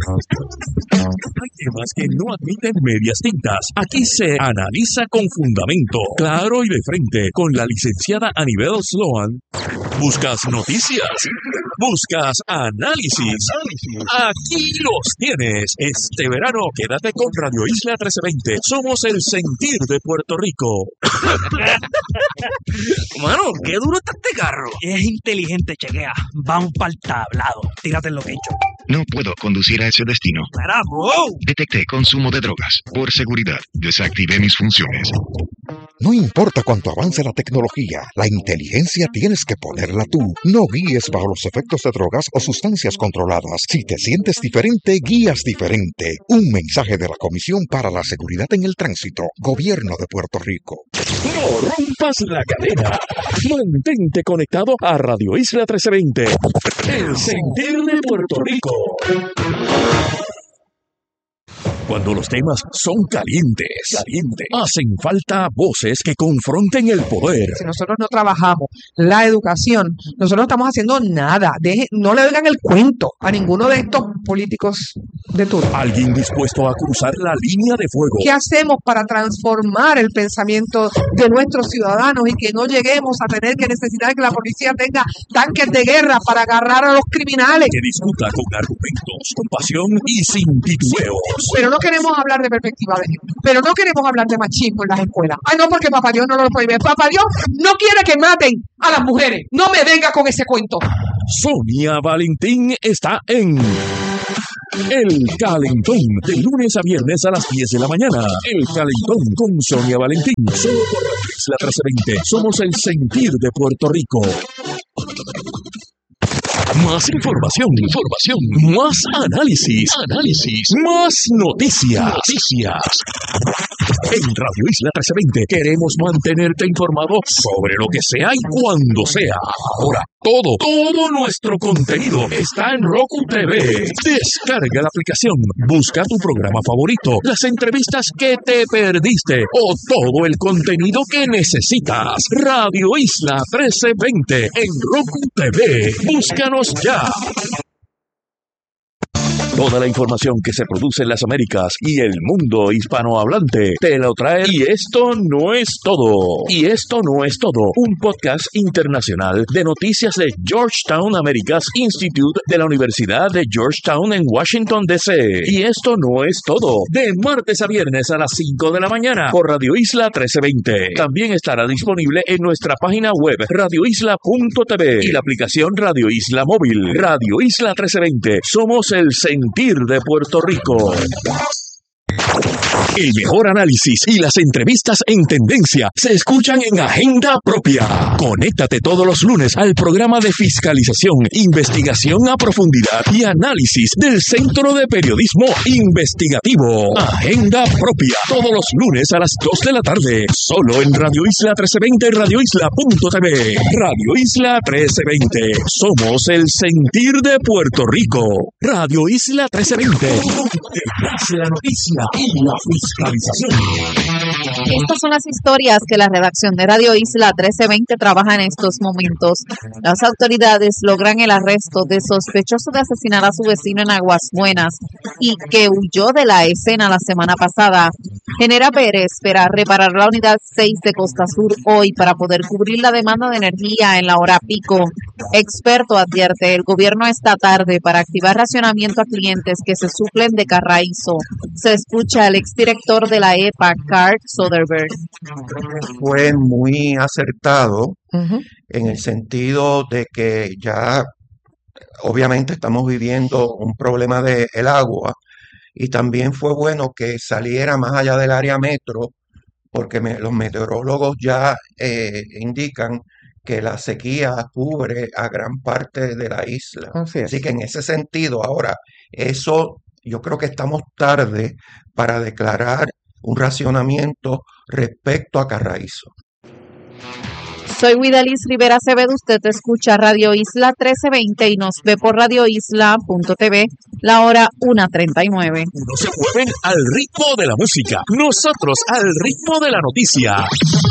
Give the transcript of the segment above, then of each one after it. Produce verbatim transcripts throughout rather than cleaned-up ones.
Hay temas que no admiten medias tintas. Aquí se analiza con fundamento, claro y de frente, con la licenciada Anibel Sloan. ¿Buscas noticias? ¿Buscas análisis? Aquí los tienes. Este verano quédate con Radio Isla trece veinte. Somos el sentir de Puerto Rico. Mano, qué duro está este carro. Es inteligente, chequea. Vamos para el tablado. Tírate lo que he hecho. No puedo conducir a ese destino. ¡Para, bro! Detecté consumo de drogas. Por seguridad, desactivé mis funciones. No importa cuánto avance la tecnología, la inteligencia tienes que ponerla tú. No guíes bajo los efectos de drogas o sustancias controladas. Si te sientes diferente, guías diferente. Un mensaje de la Comisión para la Seguridad en el Tránsito. Gobierno de Puerto Rico. No rompas la cadena. Mantente conectado a Radio Isla trece veinte. El sentir de Puerto Rico. Cuando los temas son calientes, calientes, hacen falta voces que confronten el poder. Si nosotros no trabajamos la educación, nosotros no estamos haciendo nada. Deje, no le oigan el cuento a ninguno de estos políticos de turno. Alguien dispuesto a cruzar la línea de fuego. ¿Qué hacemos para transformar el pensamiento de nuestros ciudadanos y que no lleguemos a tener que necesitar que la policía tenga tanques de guerra para agarrar a los criminales? Que discuta con argumentos, con pasión y sin titubeos. Pero no queremos hablar de perspectiva de género, pero no queremos hablar de machismo en las escuelas. Ay, no, porque Papá Dios no lo prohíbe. Papá Dios no quiere que maten a las mujeres. No me venga con ese cuento. Sonia Valentín está en El Calentón, de lunes a viernes a las diez de la mañana. El Calentón con Sonia Valentín. Solo por Radio Isla trece veinte. Somos el sentir de Puerto Rico. Más información, información, más análisis, análisis, más noticias, noticias. En Radio Isla trece veinte queremos mantenerte informado sobre lo que sea y cuando sea. Ahora, todo, todo nuestro contenido está en Roku T V. Descarga la aplicación, busca tu programa favorito, las entrevistas que te perdiste o todo el contenido que necesitas. Radio Isla trece veinte en Roku T V. Búscanos ya. Toda la información que se produce en las Américas y el mundo hispanohablante te lo trae. Y esto no es todo. Y esto no es todo. Un podcast internacional de noticias de Georgetown Americas Institute de la Universidad de Georgetown en Washington, D C Y esto no es todo. De martes a viernes a las cinco de la mañana por Radio Isla trece veinte. También estará disponible en nuestra página web radio isla punto t v y la aplicación Radio Isla Móvil. Radio Isla trece veinte. Somos el sentir de Puerto Rico. El mejor análisis y las entrevistas en tendencia se escuchan en Agenda Propia. Conéctate todos los lunes al programa de fiscalización, investigación a profundidad y análisis del Centro de Periodismo Investigativo. Agenda Propia, todos los lunes a las dos de la tarde, solo en Radio Isla trece veinte y radio isla punto t v. Radio Isla trece veinte, somos el sentir de Puerto Rico. Radio Isla trece veinte, la noticia y la fiscalización. Estas son las historias que la redacción de Radio Isla trece veinte trabaja en estos momentos. Las autoridades logran el arresto de sospechoso de asesinar a su vecino en Aguas Buenas y que huyó de la escena la semana pasada. Genera Pérez espera reparar la unidad seis de Costa Sur hoy para poder cubrir la demanda de energía en la hora pico. Experto advierte, el gobierno está tarde para activar racionamiento a clientes que se suplen de Carraízo. Se escucha al exdirector de la E P A, Carl Soderberg. Fue muy acertado uh-huh. en el sentido de que ya obviamente estamos viviendo un problema del agua y también fue bueno que saliera más allá del área metro porque me, los meteorólogos ya eh, indican que la sequía cubre a gran parte de la isla. Así, Así que en ese sentido, ahora, eso yo creo que estamos tarde para declarar un racionamiento respecto a Carraízo. Soy Widalis Rivera Acevedo, usted escucha Radio Isla trece veinte y nos ve por radio isla punto t v, la hora una treinta y nueve. Unos se mueven al ritmo de la música, nosotros al ritmo de la noticia.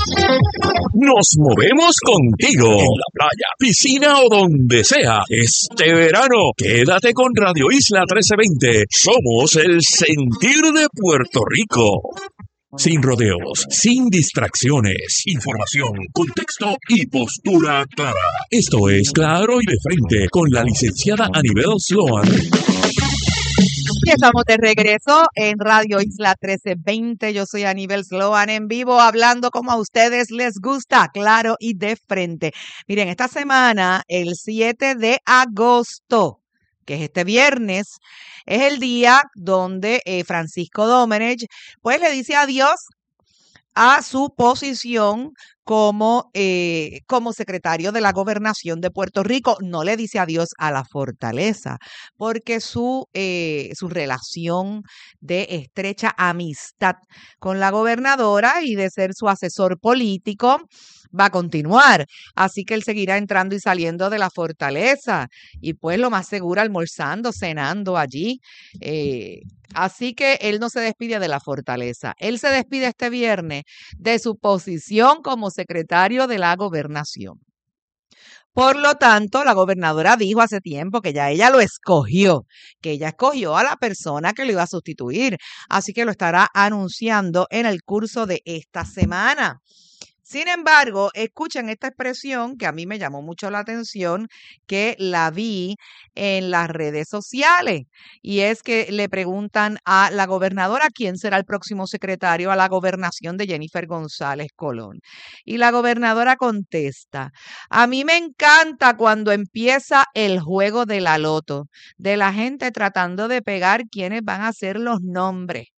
Nos movemos contigo. En la playa, piscina o donde sea. Este verano, quédate con Radio Isla trece veinte. Somos el sentir de Puerto Rico. Sin rodeos, sin distracciones, información, contexto y postura clara. Esto es Claro y de Frente con la licenciada Anibel Sloan. Y estamos de regreso en Radio Isla trece veinte. Yo soy Anibel Sloan en vivo, hablando como a ustedes les gusta, claro y de frente. Miren, esta semana, el siete de agosto, que es este viernes, es el día donde eh, Francisco Domenech pues le dice adiós a su posición como, eh, como secretario de la Gobernación de Puerto Rico. No le dice adiós a la fortaleza, porque su, eh, su relación de estrecha amistad con la gobernadora y de ser su asesor político va a continuar. Así que él seguirá entrando y saliendo de la fortaleza y pues lo más seguro almorzando, cenando allí. Eh, así que él no se despide de la fortaleza. Él se despide este viernes de su posición como secretario de la gobernación. Por lo tanto, la gobernadora dijo hace tiempo que ya ella lo escogió, que ella escogió a la persona que lo iba a sustituir. Así que lo estará anunciando en el curso de esta semana. Sin embargo, escuchen esta expresión que a mí me llamó mucho la atención, que la vi en las redes sociales, y es que le preguntan a la gobernadora quién será el próximo secretario a la gobernación de Jennifer González Colón. Y la gobernadora contesta: a mí me encanta cuando empieza el juego de la loto, de la gente tratando de pegar quiénes van a ser los nombres.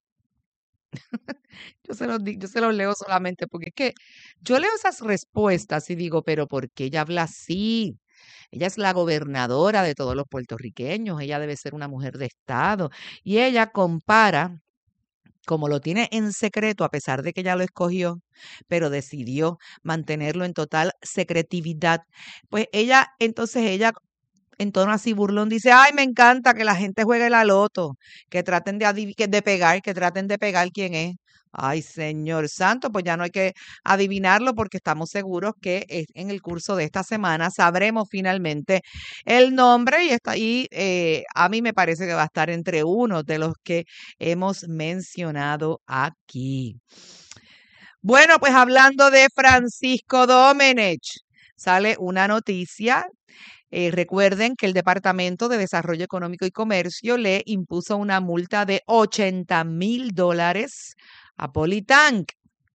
Yo se, los, yo se los leo solamente porque es que yo leo esas respuestas y digo, pero ¿por qué ella habla así? Ella es la gobernadora de todos los puertorriqueños, ella debe ser una mujer de Estado. Y ella compara, como lo tiene en secreto, a pesar de que ella lo escogió, pero decidió mantenerlo en total secretividad, pues ella, entonces ella en tono así burlón dice: ay, me encanta que la gente juegue la loto, que traten de, adiv- que- de pegar, que traten de pegar quién es. Ay, Señor Santo, pues ya no hay que adivinarlo porque estamos seguros que es- en el curso de esta semana sabremos finalmente el nombre y, está, y eh, a mí me parece que va a estar entre uno de los que hemos mencionado aquí. Bueno, pues hablando de Francisco Domenech, sale una noticia. Eh, recuerden que el Departamento de Desarrollo Económico y Comercio le impuso una multa de ochenta mil dólares a Politank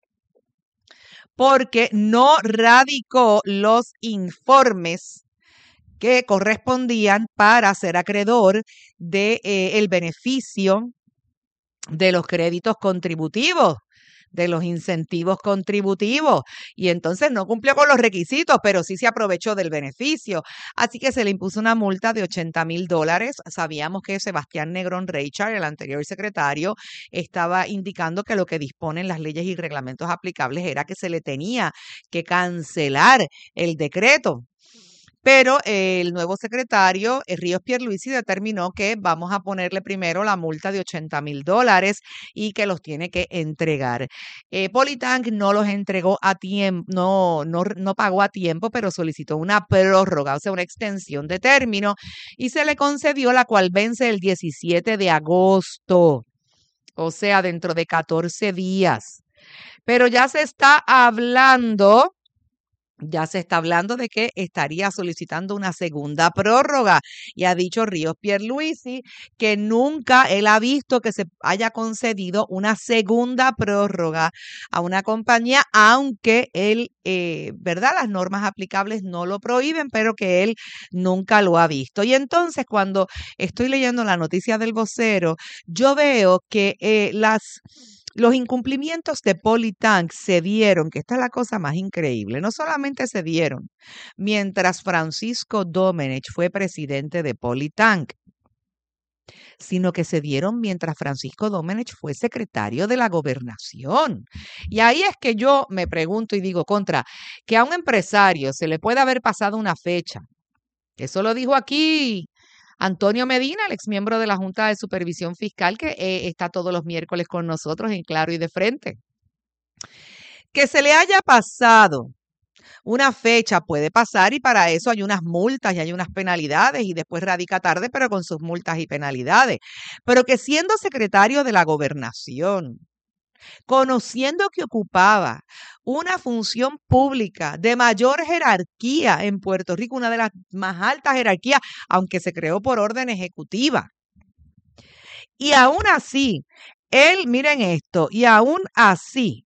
porque no radicó los informes que correspondían para ser acreedor de eh, el beneficio de los créditos contributivos, de los incentivos contributivos, y entonces no cumplió con los requisitos, pero sí se aprovechó del beneficio. Así que se le impuso una multa de ochenta mil dólares. Sabíamos que Sebastián Negrón Reichard, el anterior secretario, estaba indicando que lo que disponen las leyes y reglamentos aplicables era que se le tenía que cancelar el decreto. Pero eh, el nuevo secretario, eh, Ríos Pierluisi, determinó que vamos a ponerle primero la multa de ochenta mil dólares y que los tiene que entregar. Eh, Politank no los entregó a tiempo, no, no, no pagó a tiempo, pero solicitó una prórroga, o sea, una extensión de término, y se le concedió, la cual vence el diecisiete de agosto, o sea, dentro de catorce días. Pero ya se está hablando... Ya se está hablando de que estaría solicitando una segunda prórroga y ha dicho Ríos Pierluisi que nunca él ha visto que se haya concedido una segunda prórroga a una compañía, aunque él, eh, ¿verdad? Las normas aplicables no lo prohíben, pero que él nunca lo ha visto. Y entonces cuando estoy leyendo la noticia del vocero, yo veo que eh, las... Los incumplimientos de Politank se dieron, que esta es la cosa más increíble, no solamente se dieron mientras Francisco Domenech fue presidente de Politank, sino que se dieron mientras Francisco Domenech fue secretario de la gobernación. Y ahí es que yo me pregunto y digo, contra, que a un empresario se le puede haber pasado una fecha. Eso lo dijo aquí Antonio Medina, el exmiembro de la Junta de Supervisión Fiscal, que eh, está todos los miércoles con nosotros en Claro y de Frente. Que se le haya pasado una fecha puede pasar y para eso hay unas multas y hay unas penalidades y después radica tarde, pero con sus multas y penalidades. Pero que siendo secretario de la Gobernación, conociendo que ocupaba una función pública de mayor jerarquía en Puerto Rico, una de las más altas jerarquías, aunque se creó por orden ejecutiva. Y aún así, él, miren esto, y aún así,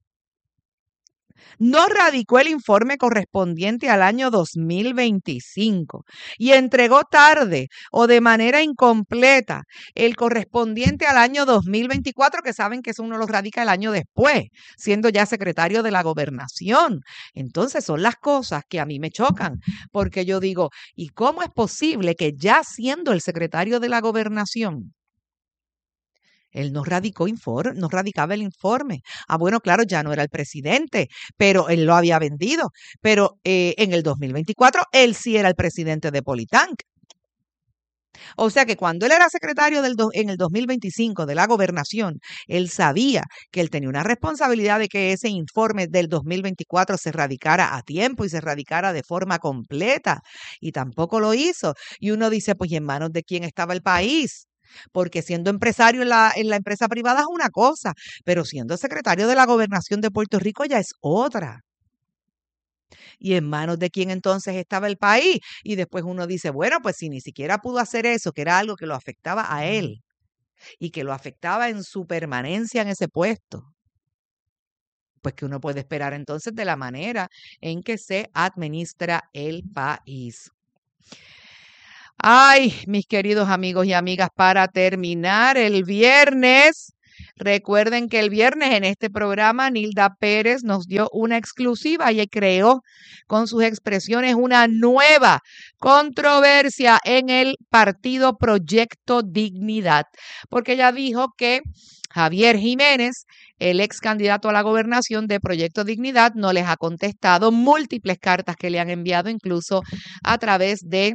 no radicó el informe correspondiente al año dos mil veinticinco y entregó tarde o de manera incompleta el correspondiente al año dos mil veinticuatro, que saben que eso uno lo radica el año después, siendo ya secretario de la Gobernación. Entonces son las cosas que a mí me chocan, porque yo digo, ¿y cómo es posible que ya siendo el secretario de la Gobernación, él no radicó informe, no radicaba el informe? Ah, bueno, claro, ya no era el presidente, pero él lo había vendido. Pero eh, en el dos mil veinticuatro, él sí era el presidente de Politank. O sea que cuando él era secretario del do, en el dos mil veinticinco de la Gobernación, él sabía que él tenía una responsabilidad de que ese informe del dos mil veinticuatro se radicara a tiempo y se radicara de forma completa. Y tampoco lo hizo. Y uno dice, pues, ¿y en manos de quién estaba el país? Porque siendo empresario en la, en la empresa privada es una cosa, pero siendo secretario de la Gobernación de Puerto Rico ya es otra. ¿Y en manos de quién entonces estaba el país? Y después uno dice, bueno, pues si ni siquiera pudo hacer eso, que era algo que lo afectaba a él y que lo afectaba en su permanencia en ese puesto, pues que uno puede esperar entonces de la manera en que se administra el país. Ay, mis queridos amigos y amigas, para terminar el viernes, recuerden que el viernes en este programa Nilda Pérez nos dio una exclusiva y creó con sus expresiones una nueva controversia en el partido Proyecto Dignidad, porque ella dijo que Javier Jiménez, el ex candidato a la gobernación de Proyecto Dignidad, no les ha contestado múltiples cartas que le han enviado, incluso a través de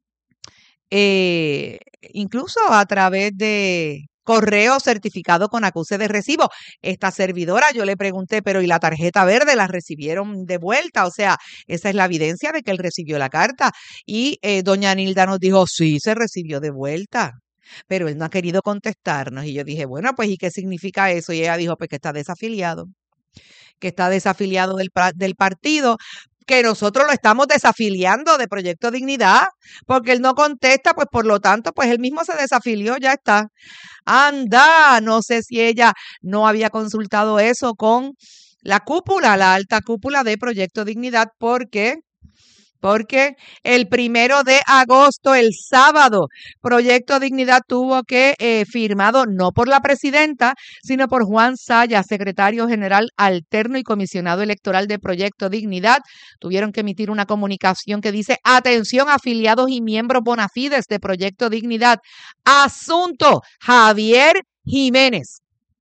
Eh, incluso a través de correo certificado con acuse de recibo. Esta servidora, yo le pregunté, pero ¿y la tarjeta verde la recibieron de vuelta? O sea, esa es la evidencia de que él recibió la carta. Y eh, doña Nilda nos dijo, sí, se recibió de vuelta, pero él no ha querido contestarnos. Y yo dije, bueno, pues ¿y qué significa eso? Y ella dijo, pues que está desafiliado, que está desafiliado del, del partido, que nosotros lo estamos desafiliando de Proyecto Dignidad, porque él no contesta, pues por lo tanto, pues él mismo se desafilió, ya está. Anda, no sé si ella no había consultado eso con la cúpula, la alta cúpula de Proyecto Dignidad, porque... Porque el primero de agosto, el sábado, Proyecto Dignidad tuvo que eh, firmado no por la presidenta, sino por Juan Saya, secretario general alterno y comisionado electoral de Proyecto Dignidad. Tuvieron que emitir una comunicación que dice, atención afiliados y miembros bona fides de Proyecto Dignidad. Asunto Javier Jiménez.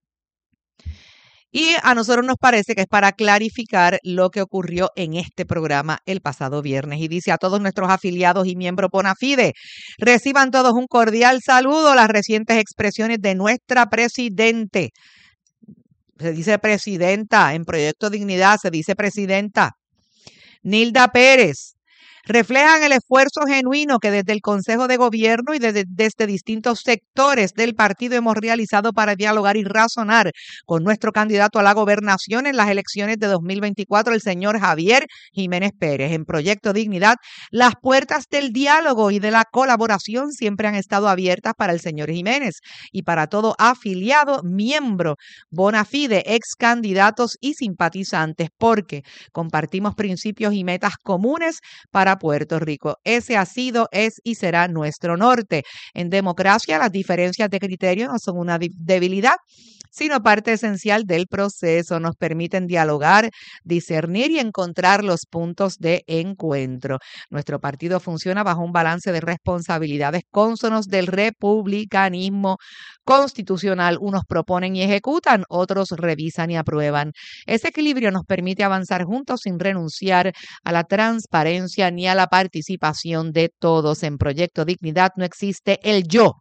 Y a nosotros nos parece que es para clarificar lo que ocurrió en este programa el pasado viernes. Y dice a todos nuestros afiliados y miembros bona fide, reciban todos un cordial saludo a las recientes expresiones de nuestra presidente. Se dice presidenta, en Proyecto Dignidad se dice presidenta. Nilda Pérez. Reflejan el esfuerzo genuino que desde el Consejo de Gobierno y desde, desde distintos sectores del partido hemos realizado para dialogar y razonar con nuestro candidato a la gobernación en las elecciones de dos mil veinticuatro, el señor Javier Jiménez Pérez. En Proyecto Dignidad, las puertas del diálogo y de la colaboración siempre han estado abiertas para el señor Jiménez y para todo afiliado, miembro, bona fide, ex candidatos y simpatizantes, porque compartimos principios y metas comunes para Puerto Rico. Ese ha sido, es y será nuestro norte. En democracia, las diferencias de criterio no son una debilidad, sino parte esencial del proceso. Nos permiten dialogar, discernir y encontrar los puntos de encuentro. Nuestro partido funciona bajo un balance de responsabilidades cónsonos del republicanismo constitucional. Unos proponen y ejecutan, otros revisan y aprueban. Ese equilibrio nos permite avanzar juntos sin renunciar a la transparencia ni a la participación de todos. En Proyecto Dignidad no existe el yo.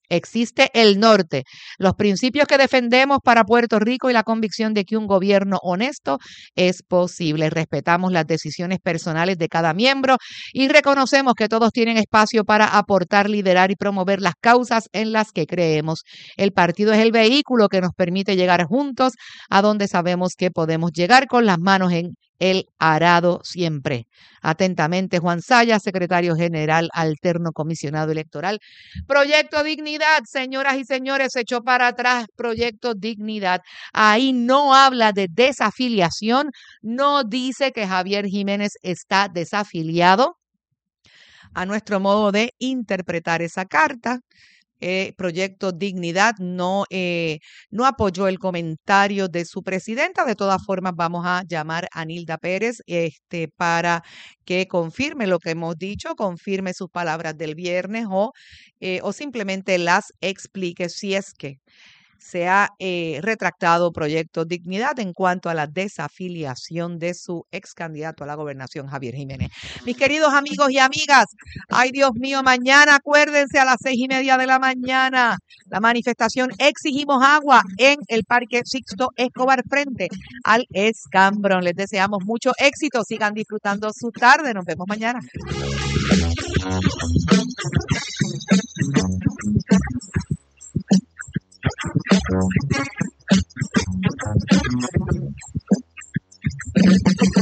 Existe el norte, los principios que defendemos para Puerto Rico y la convicción de que un gobierno honesto es posible. Respetamos las decisiones personales de cada miembro y reconocemos que todos tienen espacio para aportar, liderar y promover las causas en las que creemos. El partido es el vehículo que nos permite llegar juntos a donde sabemos que podemos llegar, con las manos en el arado siempre. Atentamente, Juan Zayas, secretario general alterno, comisionado electoral. Proyecto Dignidad, señoras y señores, se echó para atrás Proyecto Dignidad. Ahí no habla de desafiliación, no dice que Javier Jiménez está desafiliado. A nuestro modo de interpretar esa carta, Eh, Proyecto Dignidad no, eh, no apoyó el comentario de su presidenta. De todas formas, vamos a llamar a Nilda Pérez este, para que confirme lo que hemos dicho, confirme sus palabras del viernes o, eh, o simplemente las explique si es que se ha eh, retractado Proyecto Dignidad en cuanto a la desafiliación de su ex candidato a la gobernación, Javier Jiménez. Mis queridos amigos y amigas, ay Dios mío, mañana acuérdense a las seis y media de la mañana, la manifestación Exigimos Agua en el Parque Sixto Escobar frente al Escambrón. Les deseamos mucho éxito, sigan disfrutando su tarde, nos vemos mañana.